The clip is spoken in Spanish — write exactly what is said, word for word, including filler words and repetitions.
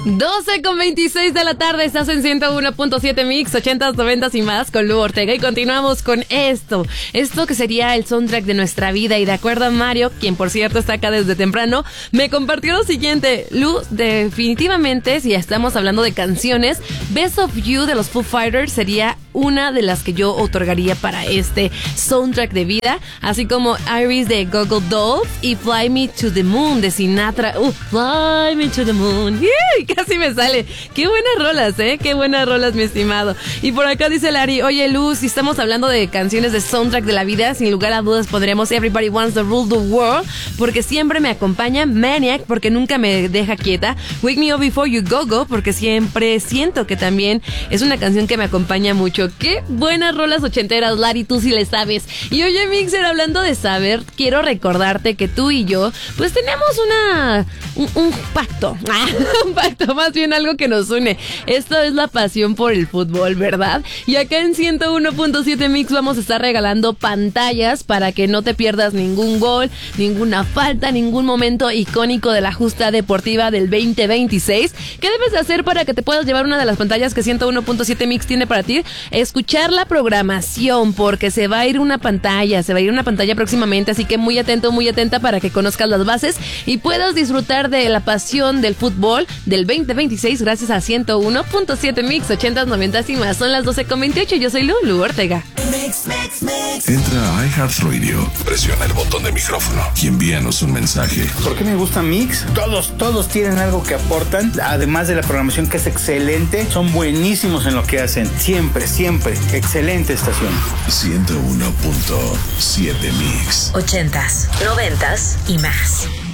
doce con veintiséis de la tarde, estás en ciento uno punto siete Mix, ochentas, noventas y más con Lu Ortega. Y continuamos con esto, esto que sería el soundtrack de nuestra vida. Y de acuerdo a Mario, quien por cierto está acá desde temprano, me compartió lo siguiente. Lu, definitivamente, si estamos hablando de canciones, Best of You de los Foo Fighters sería una de las que yo otorgaría para este soundtrack de vida, así como Iris de Google Dolls y Fly Me to the Moon de Sinatra. Uh, Fly Me to the Moon. Yeah, casi me sale. Qué buenas rolas, eh. Qué buenas rolas, mi estimado. Y por acá dice Lari, oye Luz, si estamos hablando de canciones de soundtrack de la vida, sin lugar a dudas pondremos Everybody Wants to Rule the World, porque siempre me acompaña. Maniac, porque nunca me deja quieta. Wake Me Up Before You Go Go, porque siempre siento que también es una canción que me acompaña mucho. Qué buenas rolas ochenteras, Lari, tú sí le sabes. Y oye, Mixer, hablando de saber, quiero recordarte que tú y yo, pues tenemos una un, un pacto, un pacto, más bien algo que nos une. Esto es la pasión por el fútbol, ¿verdad? Y acá en ciento uno punto siete Mix vamos a estar regalando pantallas para que no te pierdas ningún gol, ninguna falta, ningún momento icónico de la justa deportiva del veinte veintiséis. ¿Qué debes de hacer para que te puedas llevar una de las pantallas que ciento uno punto siete Mix tiene para ti? Escuchar la programación, porque se va a ir una pantalla, se va a ir una pantalla próximamente, así que muy atento, muy atenta para que conozcas las bases y puedas disfrutar de la pasión del fútbol del veinte veintiséis gracias a ciento uno punto siete Mix, ochentas, noventas y más. Son las doce con veintiocho, yo soy Lu Ortega. Mix, mix, mix. Entra a iHeartRadio, presiona el botón de micrófono y envíanos un mensaje. ¿Por qué me gusta Mix? Todos, todos tienen algo que aportan, además de la programación que es excelente, son buenísimos en lo que hacen, siempre, siempre, excelente estación. ciento uno punto siete Mix. Ochentas, noventas y más.